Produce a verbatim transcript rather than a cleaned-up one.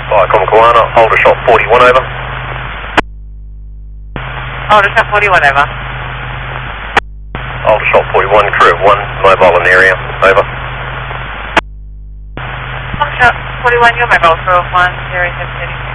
Alright, Komakuana, Aldershot forty-one over. Aldershot forty-one over. Aldershot forty-one, crew of one, mobile in the area, over. Aldershot forty-one, you're mobile, crew of one, zero seven thirty.